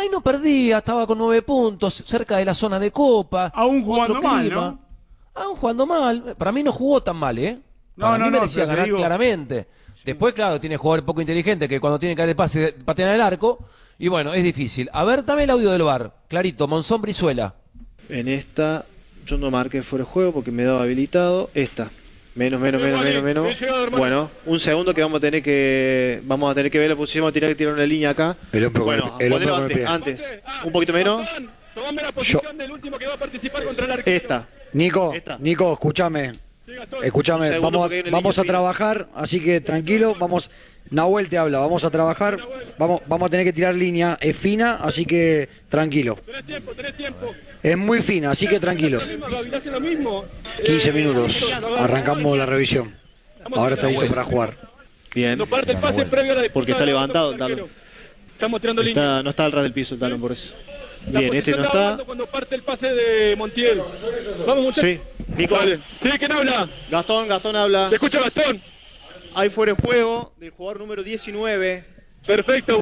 no perdía, estaba con 9 puntos, cerca de la zona de Copa. Aún jugando mal, ¿no? Aún jugando mal. Para mí no jugó tan mal, ¿eh? Para mí merecía ganar claramente. Después, claro, tiene jugadores poco inteligentes que cuando tienen que dar el pase patean el arco. Y bueno, es difícil. A ver, dame el audio del VAR. Clarito, Monzón Brizuela. En esta yo no marqué fuera de juego porque me daba habilitado. Esta. Menos. Bueno, un segundo que vamos a tener que ver la posición, vamos a tener que tirar una línea acá. Bueno, antes. Un poquito menos. Tomame la posición del último que va a participar contra el arquero. Nico, escúchame. Escúchame, vamos a trabajar, así que tranquilo, vamos. Nahuel te habla, vamos a trabajar, vamos a tener que tirar línea, es fina, así que tranquilo. Tenés tiempo. Es muy fina, así que tranquilo. 15 minutos, arrancamos la revisión. Ahora está listo para jugar. Bien. No parte el pase previo a la disputa. Porque está levantado el talón. Estamos tirando línea. No está al ras del piso el talón, por eso. La Bien, este no está. Cuando parte el pase de Montiel. Vamos, muchachos. Sí, Nico. Vale. Sí, ¿quién habla? Gastón habla. Te escucho, Gastón. Hay fuera de juego del jugador número 19. Perfecto.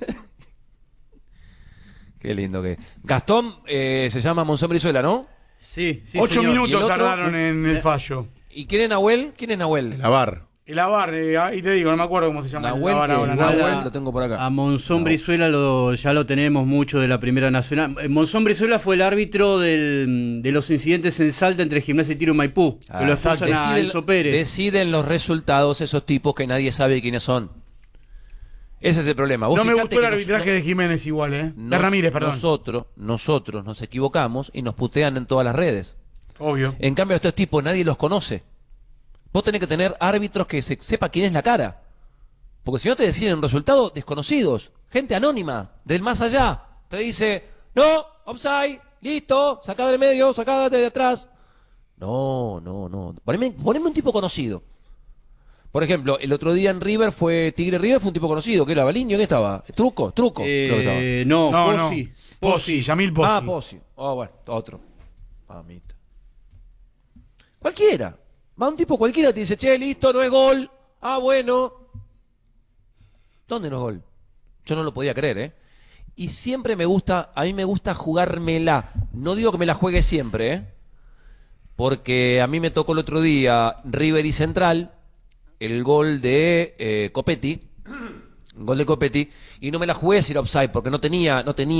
Qué lindo que. Gastón se llama Monzón Brizuela, ¿no? Sí, 8 señor. minutos tardaron en el fallo. ¿Y quién es Nahuel? ¿Quién es Nahuel? El Avar. El Avar, ahí te digo, no me acuerdo cómo se llama. Nahuel, el Avar ahora. Nahuel, lo tengo por acá. A Monzón Brizuela ya lo tenemos mucho de la Primera Nacional. Monzón Brizuela fue el árbitro de los incidentes en Salta entre Gimnasia y Tiro Maipú, que lo expulsan a Enzo Pérez. Deciden los resultados esos tipos que nadie sabe quiénes son. Ese es el problema. No me gustó el arbitraje de Jiménez igual, de Ramírez, perdón. Nosotros nos equivocamos y nos putean en todas las redes. Obvio. En cambio, a estos tipos nadie los conoce. Vos tenés que tener árbitros que sepa quién es la cara. Porque si no te deciden resultados desconocidos. Gente anónima, del más allá. Te dice, no, offside, listo, sacá del medio, sacá de atrás. No. Poneme un tipo conocido. Por ejemplo, el otro día en River Tigre River fue un tipo conocido. ¿Qué era? ¿Baliño? ¿Qué estaba? ¿Truco? Creo que estaba. No, Pozzi, Yamil Pozzi. Ah, Pozzi. Bueno, otro. Mamita. Cualquiera. Va un tipo cualquiera y te dice, che, listo, no es gol. Ah, bueno. ¿Dónde no es gol? Yo no lo podía creer, ¿eh? Y siempre a mí me gusta jugármela. No digo que me la juegue siempre, ¿eh? Porque a mí me tocó el otro día River y Central, el gol de Copetti, y no me la jugué si era offside, porque no tenía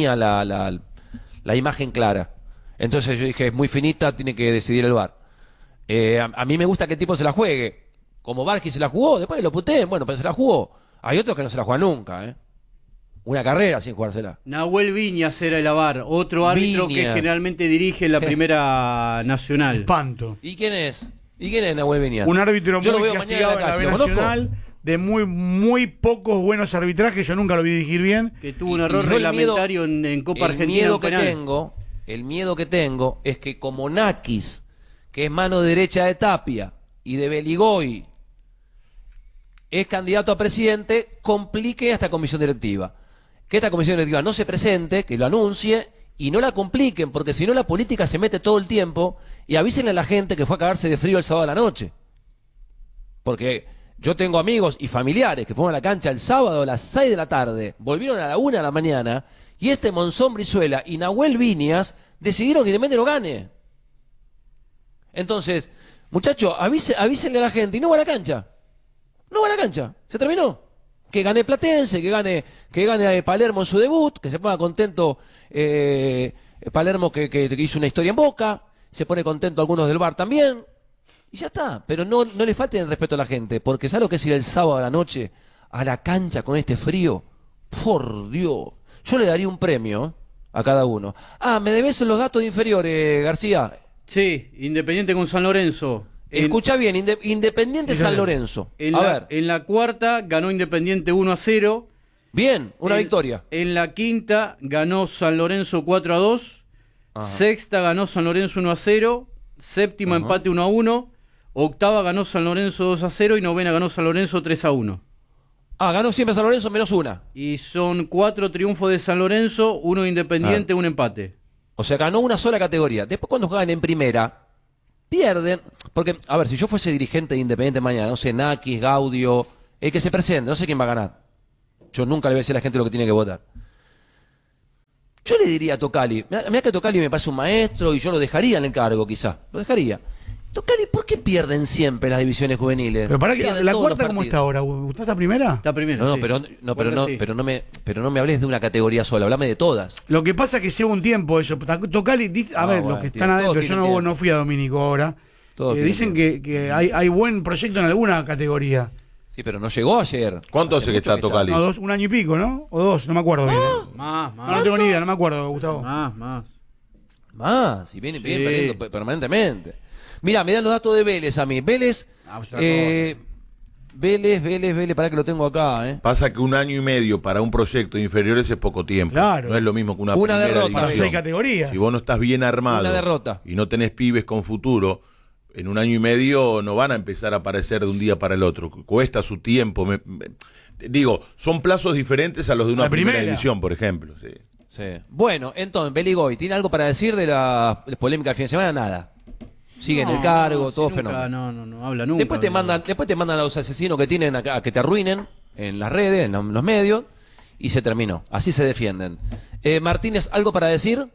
la imagen clara. Entonces yo dije, es muy finita, tiene que decidir el VAR. A mí me gusta que el tipo se la juegue. Como Barqui se la jugó, después lo puteen, bueno, pero se la jugó. Hay otros que no se la juegan nunca, ¿eh? Una carrera sin jugársela. Nahuel Viñas era el Avar, otro árbitro que generalmente dirige la Primera Nacional. Espanto. ¿Y quién es Nahuel Viñas? Un árbitro yo muy castigado en la B Nacional, de muy pocos buenos arbitrajes, yo nunca lo vi dirigir bien. Que tuvo un error reglamentario en Copa Argentina. El miedo que tengo es que como Nakis, que es mano derecha de Tapia y de Beligoy, es candidato a presidente, complique a esta comisión directiva. Que esta comisión directiva no se presente, que lo anuncie y no la compliquen, porque si no la política se mete todo el tiempo, y avísenle a la gente que fue a cagarse de frío el sábado a la noche. Porque yo tengo amigos y familiares que fueron a la cancha el sábado a las 6 de la tarde, volvieron a la 1 de la mañana, y Monzón Brizuela y Nahuel Viñas decidieron que Independiente no gane. Entonces, muchachos, avísenle a la gente y no va a la cancha. No va a la cancha, se terminó. Que gane Platense, que gane Palermo en su debut, que se ponga contento Palermo que hizo una historia en Boca, se pone contento algunos del VAR también, y ya está. Pero no le falten el respeto a la gente, porque ¿sabes lo que es ir el sábado a la noche a la cancha con este frío? Por Dios, yo le daría un premio a cada uno. Ah, me debes los datos de inferiores, García. Sí, Independiente con San Lorenzo. Escucha bien, Independiente San Lorenzo. En la cuarta ganó Independiente 1-0. Bien, una victoria. En la quinta ganó San Lorenzo 4-2. Ajá. Sexta ganó San Lorenzo 1-0. Séptima empate 1-1. Octava ganó San Lorenzo 2-0. Y novena ganó San Lorenzo 3-1. Ah, ganó siempre San Lorenzo menos una. Y son 4 triunfos de San Lorenzo, 1 Independiente, 1 empate. O sea, ganó una sola categoría. Después cuando juegan en primera, pierden. Porque, a ver, si yo fuese dirigente de Independiente mañana, no sé, Nakis, Gaudio, el que se presente, no sé quién va a ganar. Yo nunca le voy a decir a la gente lo que tiene que votar. Yo le diría a Tocali, mirá que Tocali me parece un maestro y yo lo dejaría en el cargo, quizá. Lo dejaría. Tocali, ¿por qué pierden siempre las divisiones juveniles? Pero para que Pierden la todos cuarta los ¿cómo partidos. está ahora? ¿Usted está primera? Está primero. No, sí. pero no me hables de una categoría sola, hablame de todas. Lo que pasa es que lleva un tiempo eso. Tocali, a ver, bueno, los que están todos adentro, yo tienen tiempo. no fui a Domínico ahora. Todos Dicen que hay buen proyecto en alguna categoría. Sí, pero no llegó ayer. ¿Cuánto hace que mucho está Tocali? No, un año y pico, ¿no? O dos, no me acuerdo bien. No tengo ni idea, no me acuerdo, Gustavo. Más, y viene Sí. perdiendo permanentemente. Mira, me dan los datos de Vélez a mí. Vélez, Vélez, para que lo tengo acá, Pasa que 1 año y medio para un proyecto de inferiores es poco tiempo. Claro. No es lo mismo que una Una primera derrota. Para división. 6 categorías. Si vos no estás bien armado Una derrota. y no tenés pibes con futuro, en 1 año y medio no van a empezar a aparecer de un día para el otro. Cuesta su tiempo. Digo, son plazos diferentes a los de una La primera primera. división, por ejemplo. Sí. Sí. Bueno, entonces, Beligoy, ¿tiene algo para decir de la polémica del fin de semana? Nada. Sigue en el cargo, todo nunca, fenómeno. No habla nunca. Después te mandan a los asesinos que tienen a que te arruinen en las redes, en los medios, y se terminó. Así se defienden. Martínez, ¿algo para decir?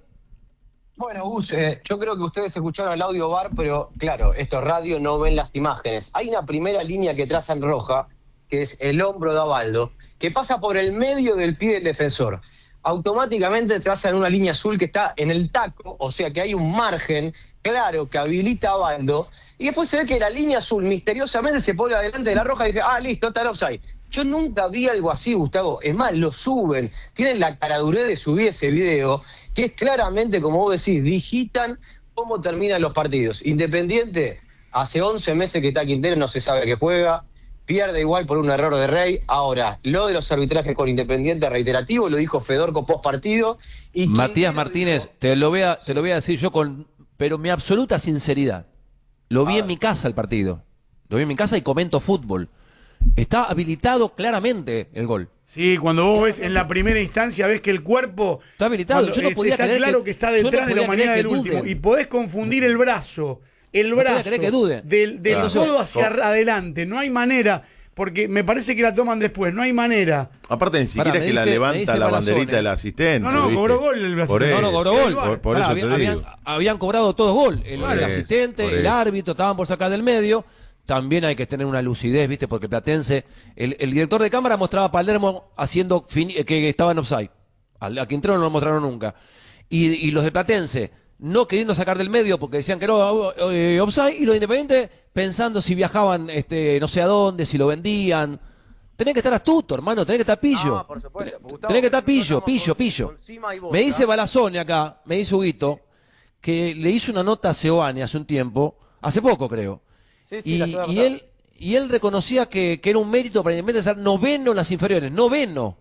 Bueno, Gus, yo creo que ustedes escucharon el audio bar, pero claro, esto es radio, no ven las imágenes. Hay una primera línea que traza en roja, que es el hombro de Abaldo, que pasa por el medio del pie del defensor. Automáticamente trazan una línea azul que está en el taco, o sea que hay un margen claro que habilita a Abaldo, y después se ve que la línea azul misteriosamente se pone adelante de la roja y dije, listo, está el offside. Yo nunca vi algo así, Gustavo. Es más, lo suben, tienen la caradurez de subir ese video, que es claramente, como vos decís, digitan cómo terminan los partidos. Independiente, hace 11 meses que está Quintero, no se sabe a qué juega, pierde igual por un error de Rey. Ahora, lo de los arbitrajes con Independiente reiterativo, lo dijo Fedorco post partido. Y Matías Quintero Martínez, dijo, te lo voy a decir yo pero mi absoluta sinceridad. Lo vi en mi casa el partido. Lo vi en mi casa y comento fútbol. Está habilitado claramente el gol. Sí, cuando vos ves en la primera instancia, ves que el cuerpo Está habilitado. cuando, Yo no podía está creer claro que está yo no detrás de la podía humanidad creer del que último. duden. Y podés confundir el brazo podía creer que dude. del codo hacia adelante. No hay manera, porque me parece que la toman después. No hay manera. Aparte, ni siquiera Pará, es que la me levanta dice la Palazone. banderita del asistente. No, ¿viste? cobró gol el Por brasileño. eso. No, cobró gol. Por eso te digo. Habían cobrado todos gol. El Por eso, asistente, por el eso. árbitro, estaban por sacar del medio. También hay que tener una lucidez, ¿viste? Porque Platense, el director de cámara mostraba a Palermo haciendo que estaba en offside. A Quintero no lo mostraron nunca. Y los de Platense no queriendo sacar del medio porque decían que era offside, y los de Independiente pensando si viajaban no sé a dónde, si lo vendían. Tenés que estar astuto, hermano, tenés que estar pillo. No, por supuesto. Gustavo, Tenés que estar pillo, nosotros pillo. con Sima y Boca. Me dice Balazone acá, me dice Huguito, que le hizo una nota a Seoane hace un tiempo, hace poco creo. Sí, la semana Y pasada. él reconocía que era un mérito para Independiente ser noveno en las inferiores. Noveno.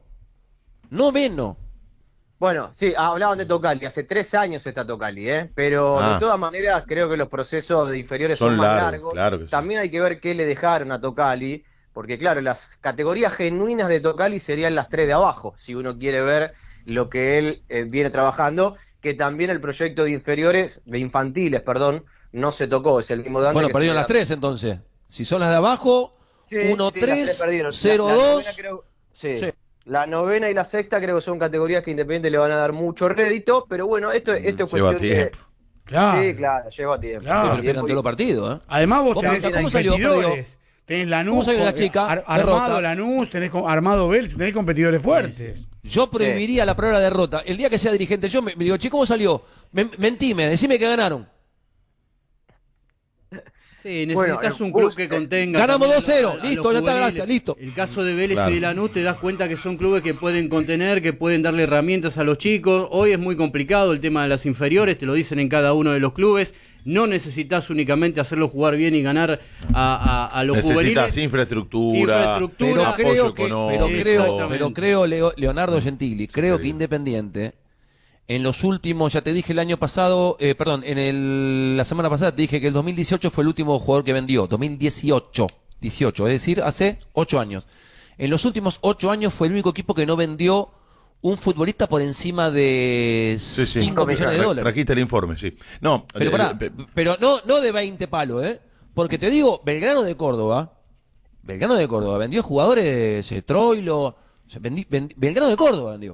Bueno, sí, hablaban de Tocali, hace 3 años está Tocali, pero de todas maneras creo que los procesos de inferiores son más largos. Claro que sí. También hay que ver qué le dejaron a Tocali, porque claro, las categorías genuinas de Tocali serían las 3 de abajo, si uno quiere ver lo que él viene trabajando, que también el proyecto de inferiores, de infantiles, perdón, no se tocó, es el mismo de antes. Bueno, que perdieron se las tres entonces. Si son las de abajo, Sí, sí, 1-3, las tres perdieron. 0-2. La novena creo- sí. Sí. La novena y la sexta creo que son categorías que Independiente le van a dar mucho rédito, pero bueno, esto es Lleva cuestión de... tiempo. Claro. Sí, claro, lleva tiempo. Claro. Pero Lleva esperan tiempo todos los partidos, ¿eh? Además vos ¿Cómo- tenés cómo salió? competidores. Tenés Lanús, ¿Cómo salió la chica? armado Derrota. Lanús, tenés armado Vélez, tenés competidores fuertes. Yo prohibiría la palabra derrota. El día que sea dirigente, yo me digo, che, ¿cómo salió? Mentime, decime que ganaron. Sí, necesitas Bueno, un club que contenga. ganamos también 2-0, a los listo, ya está, juveniles. gracias, listo. El caso de Vélez Claro. y de Lanús, te das cuenta que son clubes que pueden contener, que pueden darle herramientas a los chicos. Hoy es muy complicado el tema de las inferiores, te lo dicen en cada uno de los clubes. No necesitas únicamente hacerlo jugar bien y ganar a los Necesitas juveniles. infraestructura, Pero Apoyo creo que, económico. pero creo Leonardo Gentili, creo que Independiente, en los últimos, ya te dije el año pasado, la semana pasada te dije que el 2018 fue el último jugador que vendió, 2018, es decir, hace 8 años. En los últimos 8 años fue el único equipo que no vendió un futbolista por encima de 5 millones de dólares. Trajiste el informe, sí. No, Pero pará, pero no de 20 palos, porque te digo, Belgrano de Córdoba vendió jugadores, Troilo, Belgrano de Córdoba vendió.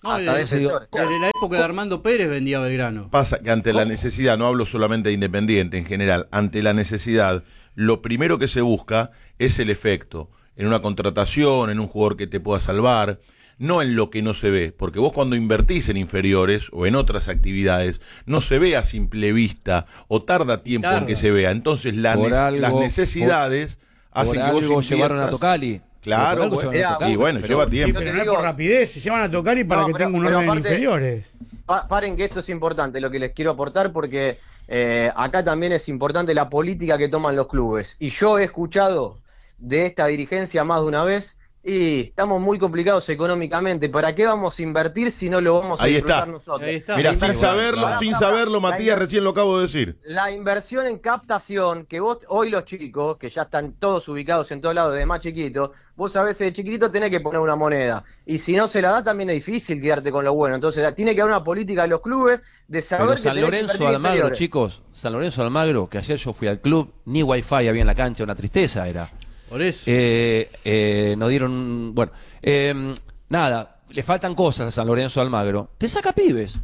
hasta defensores. En la época de Armando Pérez vendía Belgrano. Pasa que ante la necesidad, no hablo solamente de Independiente, en general, ante la necesidad, lo primero que se busca es el efecto. En una contratación, en un jugador que te pueda salvar, no en lo que no se ve. Porque vos cuando invertís en inferiores o en otras actividades, no se ve a simple vista o tarda tiempo en que se vea. Entonces las necesidades hacen que vos inviertas. Llevaron a Tocali. Claro, y bueno, lleva tiempo. Pero no es por rapidez, se llevan a Tocali para que tenga un orden de inferiores. Paren que esto es importante, lo que les quiero aportar, porque acá también es importante la política que toman los clubes. Y yo he escuchado de esta dirigencia más de una vez, y estamos muy complicados económicamente. ¿Para qué vamos a invertir si no lo vamos a disfrutar nosotros? Mira, sin saberlo, Matías, recién lo acabo de decir. La inversión en captación, que vos, hoy los chicos, que ya están todos ubicados en todos lados, de más chiquitos, vos a veces de chiquitito tenés que poner una moneda. Y si no se la da, también es difícil quedarte con lo bueno. Entonces, tiene que haber una política de los clubes de saber pero que San Lorenzo de Almagro, chicos, San Lorenzo de Almagro, que ayer yo fui al club, ni wifi había en la cancha, una tristeza era. Por eso. Nos dieron, bueno, nada, le faltan cosas a San Lorenzo de Almagro. Te saca pibes.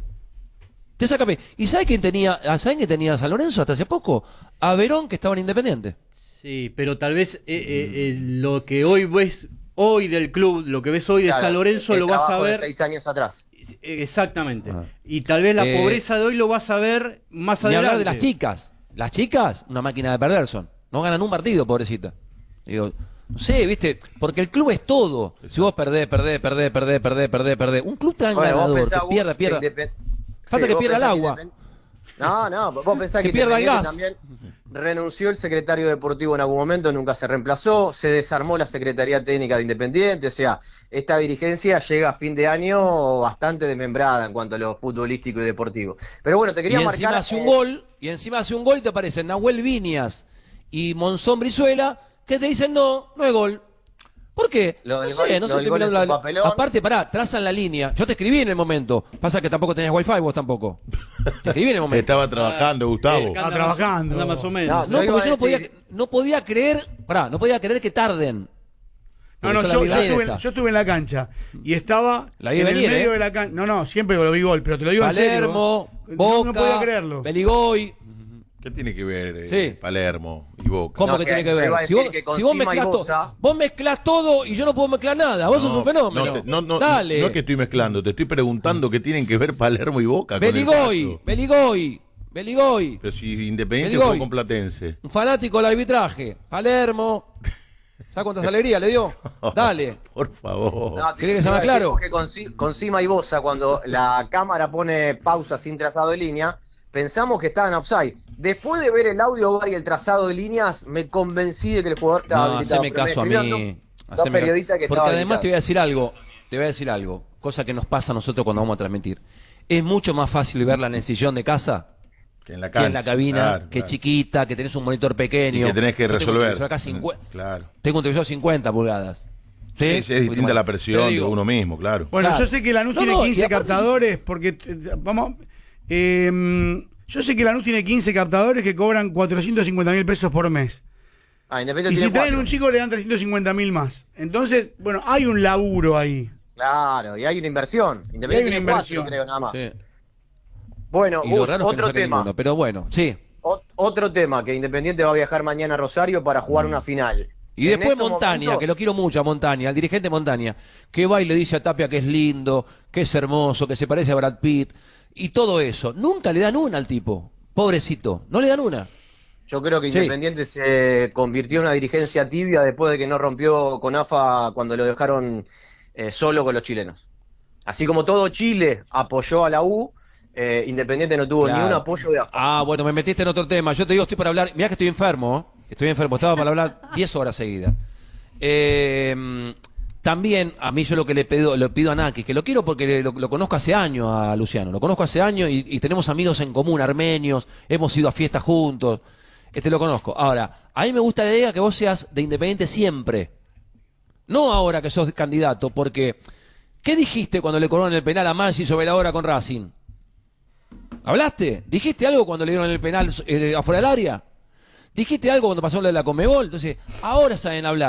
¿Y ¿saben quién tenía San Lorenzo hasta hace poco? A Verón, que estaba en Independiente. Sí, pero tal vez lo que hoy ves hoy del club, lo que ves hoy de San Lorenzo lo vas a ver de 6 años atrás. Exactamente. Y tal vez la pobreza de hoy lo vas a ver más adelante. Ni hablar de las chicas. Las chicas, una máquina de perder son. No ganan un partido, pobrecita. Digo, no sé, viste, porque el club es todo. Si vos perdés. Un club tan ganador, que pierda. Falta que pierda el agua. No, vos pensás que pierda el gas. También renunció el secretario deportivo en algún momento, nunca se reemplazó, se desarmó la Secretaría Técnica de Independiente, o sea, esta dirigencia llega a fin de año bastante desmembrada en cuanto a lo futbolístico y deportivo. Pero bueno, te quería marcar... Encima hace un gol y te aparecen Nahuel Viñas y Monzón Brizuela, que te dicen no es gol. ¿Por qué? No sé aparte, trazan la línea. Yo te escribí en el momento. Pasa que tampoco tenías wifi vos tampoco. Te escribí en el momento. Estaba trabajando, Gustavo. Estaba trabajando. Anda más o menos. Porque yo no podía creer que tarden. Yo estuve en la cancha y estaba en el medio de la cancha. No, siempre lo vi gol, pero te lo digo Palermo, en serio. Boca, no podía creerlo. Beligoy. ¿Qué tiene que ver Palermo y Boca? ¿Cómo que tiene que ver? Si vos mezclás todo y yo no puedo mezclar nada, vos sos un fenómeno. Dale. No es que estoy mezclando, te estoy preguntando qué tienen que ver Palermo y Boca. Beligoy. Pero si Independiente fue con Platense. Un fanático del arbitraje. Palermo. ¿Sabes cuántas alegrías le dio? Dale. Por favor. ¿Querés que sea más claro? Que con Sima y Bosa, cuando la cámara pone pausa sin trazado de línea, pensamos que estaban offside. Después de ver el audio y el trazado de líneas, me convencí de que el jugador estaba habilitado. Haceme caso a mí. Porque además te voy a decir algo, cosa que nos pasa a nosotros cuando vamos a transmitir. Es mucho más fácil verla en el sillón de casa que en la cancha, que en la cabina, que es chiquita, que tenés un monitor pequeño. Y que tenés que resolver. Tengo un televisor 50 pulgadas. ¿Sí? Es distinta la presión de uno mismo, claro. Bueno, yo sé que Lanús tiene 15 captadores, porque yo sé que Lanús tiene 15 captadores que cobran 450.000 pesos por mes. Independiente y si traen 4. un chico le dan 350.000 más. Entonces, bueno, hay un laburo ahí. Claro, y hay una inversión. Independiente tiene 4, creo, nada más. Sí. Bueno, otro tema. Ninguno, pero bueno, sí. Otro tema, que Independiente va a viajar mañana a Rosario para jugar una final. Y después Montaña, que lo quiero mucho a Montaña, al dirigente Montaña, que va y le dice a Tapia que es lindo, que es hermoso, que se parece a Brad Pitt, y todo eso. Nunca le dan una al tipo, pobrecito, no le dan una. Yo creo que Independiente se convirtió en una dirigencia tibia después de que no rompió con AFA cuando lo dejaron solo con los chilenos. Así como todo Chile apoyó a la U, Independiente no tuvo ni un apoyo de AFA. Bueno, me metiste en otro tema. Yo te digo, estoy para hablar, mirá que estoy enfermo, estaba para hablar 10 horas seguidas. También, a mí yo lo que le pido a Naki, que lo quiero porque lo conozco hace años a Luciano, lo conozco hace años y tenemos amigos en común, armenios, hemos ido a fiestas juntos, lo conozco. Ahora, a mí me gusta la idea que vos seas de Independiente siempre, no ahora que sos candidato, porque ¿qué dijiste cuando le cobraron el penal a Mansi sobre la hora con Racing? ¿Hablaste? ¿Dijiste algo cuando le dieron el penal afuera del área? ¿Dijiste algo cuando pasó lo de la Conmebol? Entonces, ahora saben hablar.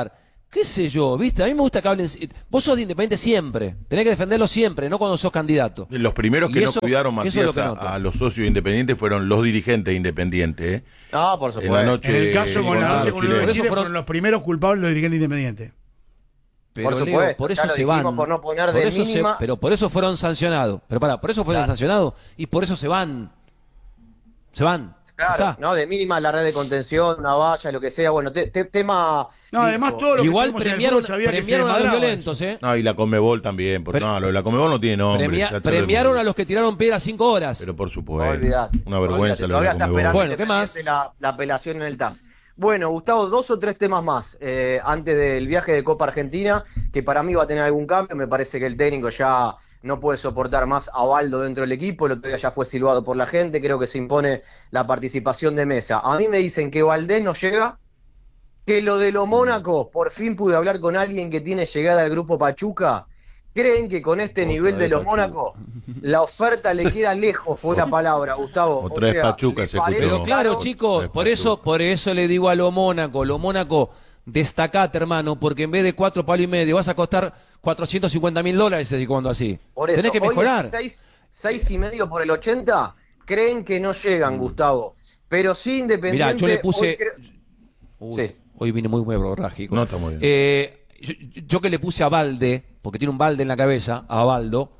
qué sé yo, ¿viste? A mí me gusta que hablen. Vos sos de Independiente siempre. Tenés que defenderlo siempre, no cuando sos candidato. Los primeros que Y no eso- cuidaron, eso es Matías, lo que noto. a los socios independientes fueron los dirigentes independientes. ¿eh? Ah, por En supuesto. la noche. En el caso con la contra noche los con los de chilenos. Chile fueron los primeros culpables los dirigentes independientes. Pero, Por Leo, supuesto, por ya eso lo se dijimos van. por no poner Por de eso mínima. pero por eso fueron sancionados. Pero por eso fueron sancionados y por eso se van. Se van. Claro, Está. no, de mínima la red de contención, una valla, lo que sea. Bueno, tema. No, además todo lo que Igual tuvimos en el premiaron, fútbol sabía que se premiaron a los desmadraba violentos, ¿eh? No, y la Conmebol también. Porque, no, lo de la Conmebol no tiene nombre. ya te lo Premiaron hemos a los que tiraron piedras 5 horas. Pero por No supuesto. olvidate. Una vergüenza lo de Todavía la está Conmebol. esperando Bueno, ¿qué más? Independiente la apelación en el TAS. Bueno, Gustavo, 2 o 3 temas más antes del viaje de Copa Argentina, que para mí va a tener algún cambio. Me parece que el técnico ya no puede soportar más a Baldo dentro del equipo. El otro día ya fue silbado por la gente. Creo que se impone la participación de Mesa. A mí me dicen que Valdés no llega, que lo de lo Mónaco, por fin pude hablar con alguien que tiene llegada al grupo Pachuca. ¿Creen que con este nivel de lo Mónaco la oferta le queda lejos? Fue la palabra, Gustavo. Otra vez Pachuca ¿les se parece escuchó. Pero claro, raro? chicos, por eso le digo a lo Mónaco, destacate, hermano, porque en vez de 4 palos y medio vas a costar $450.000 cuando así. Por eso, Tenés que mejorar. Hoy es 6,5 por el 80. Creen que no llegan, Gustavo. Pero sí, Independiente. Mirá, yo le puse. hoy Uy, Sí. Hoy vine muy borrágico. No, está muy bien. Yo que le puse a Balde, porque tiene un balde en la cabeza, a Baldo.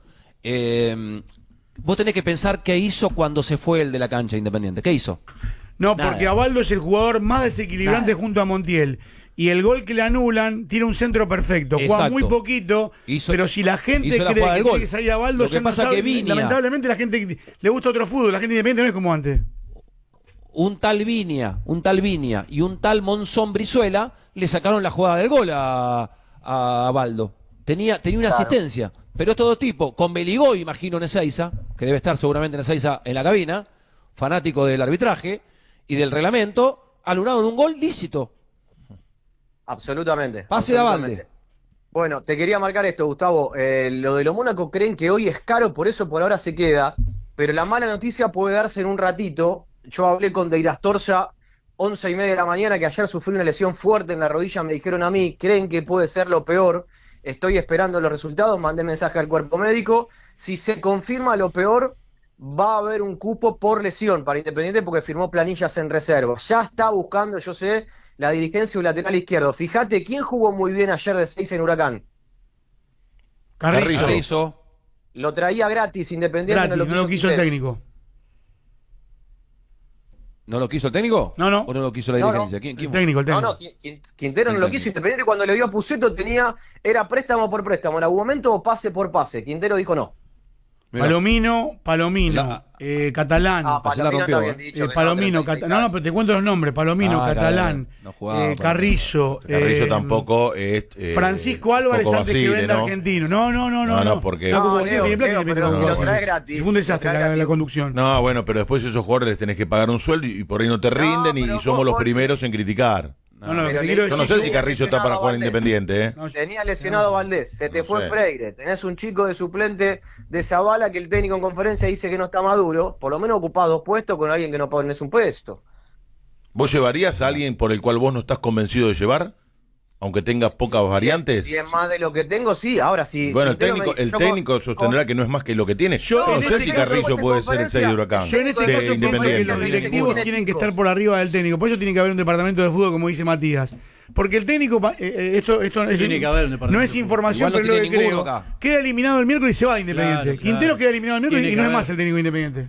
Vos tenés que pensar qué hizo cuando se fue el de la cancha Independiente. ¿Qué hizo? No, Nada. porque Abaldo es el jugador más desequilibrante Nada. junto a Montiel. Y el gol que le anulan tiene un centro perfecto. Juega Exacto. muy poquito, pero si la gente hizo la cree jugada que del tiene gol. que salir a Abaldo, Lo que ya no pasa sabe. que Viña- Lamentablemente la gente le gusta otro fútbol. La gente independiente no es como antes. Un tal Viña y un tal Monzón Brizuela le sacaron la jugada del gol a Baldo. Tenía una asistencia, pero es todo tipo. Con Beligoy, imagino, en Ezeiza, que debe estar seguramente en Ezeiza en la cabina, fanático del arbitraje y del reglamento, anularon un gol lícito. Absolutamente. Pase de absolutamente. Abalde. Bueno, te quería marcar esto, Gustavo. Lo de lo Mónaco creen que hoy es caro, por eso por ahora se queda. Pero la mala noticia puede darse en un ratito. Yo hablé con Deirastorza 11:30 de la mañana, que ayer sufrió una lesión fuerte en la rodilla. Me dijeron a mí, creen que puede ser lo peor. Estoy esperando los resultados, mandé mensaje al cuerpo médico. Si se confirma lo peor, va a haber un cupo por lesión para Independiente porque firmó planillas en reserva. Ya está buscando, yo sé, la dirigencia un lateral izquierdo. Fíjate, ¿quién jugó muy bien ayer de 6 en Huracán? Carrizo. Lo traía gratis Independiente. Gratis, no lo quiso el Quintero. técnico. ¿No lo quiso el técnico? No. ¿O no lo quiso la No, dirigencia? no. ¿Quién El fue? técnico, el No, técnico. no, Quintero no lo quiso. Independiente cuando le dio a Puceto era préstamo por préstamo. En algún momento o pase por pase. Quintero dijo no. Mirá. Palomino, Catalán. Ah, Así la Palomino rompió, te habían dicho. que no, Palomino, 36 no, años. pero te cuento los nombres. Palomino, Catalán, no jugaba, Carrizo. Carrizo tampoco es. Francisco Álvarez poco antes que Basile, venda ¿no? Argentino. No, No, porque- Tampoco No, Basile Leo, tiene plata, Leo, tiene pero plata, si lo Basile. traes gratis, Fue un desastre lo traes la gratis. conducción. No, bueno, pero después esos jugadores les tenés que pagar un sueldo y por ahí no te rinden y pero somos vos, los porque- primeros en criticar. No, lo que Pero te quiero Yo no decir sé si Carrillo está para jugar Valdés. Independiente, ¿eh? No, Tenía lesionado a Valdés, se te No fue sé. Freire, tenés un chico de suplente de Zavala que el técnico en conferencia dice que no está maduro, por lo menos ocupás 2 puestos con alguien que no pones un puesto. ¿Vos llevarías a alguien por el cual vos no estás convencido de llevar? Aunque tenga pocas variantes. Si es más de lo que tengo, sí, ahora sí. Bueno, el Quintero me técnico, dice, yo técnico sostendrá que no es más que lo que tiene. Yo no en sé este si caso, Carrillo pues, en puede ser el 6 de conferencia, Huracán. Yo en este de caso pienso que Independiente. los de directivos directivos. tienen que estar por arriba del técnico. Por eso tiene que haber un departamento de fútbol, como dice Matías. Porque el técnico, esto Tiene que haber un departamento no es de fútbol. información, Igual no pero es lo tiene que ninguno creo. acá. Queda eliminado el miércoles y se va de Independiente. Claro, Quintero claro. queda eliminado el miércoles Tiene y que no es haber. más el técnico de Independiente.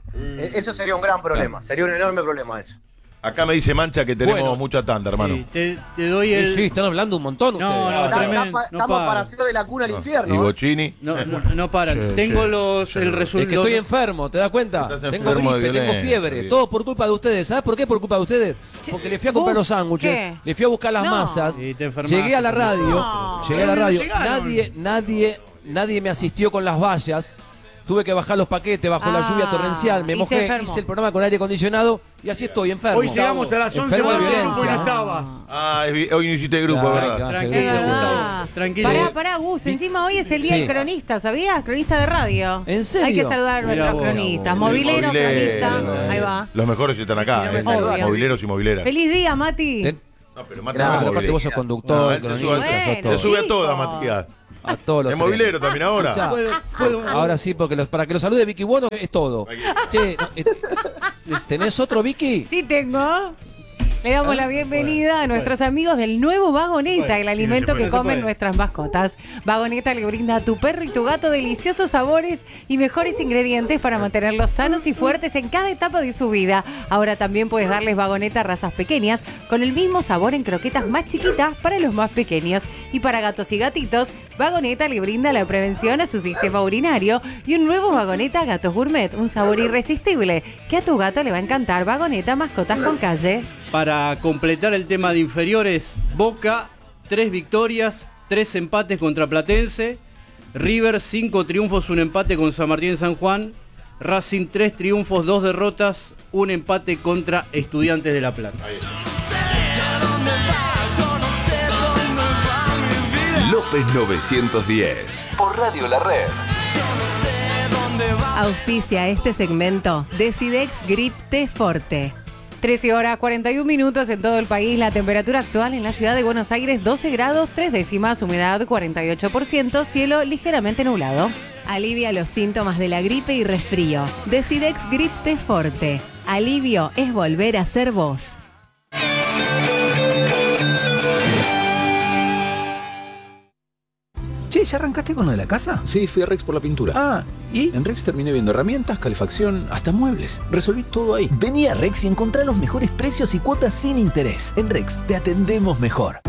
Eso sería un gran problema, sería un enorme problema eso. Acá me dice Mancha que tenemos Bueno. mucha tanda, hermano. Sí, te doy el. Sí, están hablando un montón ustedes. No, Estamos tremendo, no para para. hacer de la cuna al Y infierno. ¿eh? Bochini. No paran. Sí, Tengo sí. el Es que resultado. estoy enfermo, ¿te das cuenta? Estás Tengo enfermo de gripe, tengo violencia, fiebre, bien. todo por culpa de ustedes. ¿Sabes por qué? Por culpa de ustedes. Porque le fui a comprar los sándwiches, ¿Qué? le fui a buscar las No. masas, Sí, te enfermaste. llegué a la radio, No. llegué a la Pero radio, no llegaron. nadie me asistió con las vallas. Tuve que bajar los paquetes bajo la Ah, lluvia torrencial, me y se mojé, enfermó. hice el programa con aire acondicionado y así estoy enfermo. Hoy llegamos a las 11 Enfermo de horas del grupo y no violencia. estabas. Ah, hoy no hiciste grupo, Ay, ¿verdad? qué va a ser Tranquilo, grupo. Gustavo. Tranquilo. Pará, Gus. Encima hoy es el día Sí. del cronista, ¿sabías? Cronista de radio. ¿En serio? Hay que saludar a Mirá nuestros vos. cronistas. Movilero, cronista. Ahí va. Los mejores están acá, Sí, ¿eh? no me Obvio. Mobileros y mobileras. Feliz día, Mati. Ten- No, pero Mati Claro, no es Aparte móvil. vos sos conductor, No, él se sube, cronista, sos todo. se sube a Chico. todas, Matías. A todos los Es tres. movilero también ahora. Escuchá, ahora sí, porque para que lo salude Vicky Bueno es todo. Che, ¿tenés otro, Vicky? Sí tengo. Le damos la bienvenida a nuestros amigos del nuevo Vagoneta, el alimento que comen nuestras mascotas. Vagoneta le brinda a tu perro y tu gato deliciosos sabores y mejores ingredientes para mantenerlos sanos y fuertes en cada etapa de su vida. Ahora también puedes darles Vagoneta a razas pequeñas con el mismo sabor en croquetas más chiquitas para los más pequeños. Y para gatos y gatitos, Vagoneta le brinda la prevención a su sistema urinario y un nuevo Vagoneta Gatos Gourmet, un sabor irresistible que a tu gato le va a encantar. Vagoneta, mascotas con calle. Para completar el tema de inferiores, Boca, 3 victorias, 3 empates contra Platense. River, 5 triunfos, 1 empate con San Martín San Juan. Racing, 3 triunfos, 2 derrotas, 1 empate contra Estudiantes de La Plata. López 910 por Radio La Red. Auspicia este segmento Decidex Grip T Forte. 13 horas 41 minutos en todo el país. La temperatura actual en la ciudad de Buenos Aires, 12 grados, 3 décimas, humedad 48%, cielo ligeramente nublado. Alivia los síntomas de la gripe y resfrío. Decidex Grip T Forte. Alivio es volver a ser vos. Che, ¿ya arrancaste con lo de la casa? Sí, fui a Rex por la pintura. Ah, ¿y? En Rex terminé viendo herramientas, calefacción, hasta muebles. Resolví todo ahí. Vení a Rex y encontrá los mejores precios y cuotas sin interés. En Rex te atendemos mejor.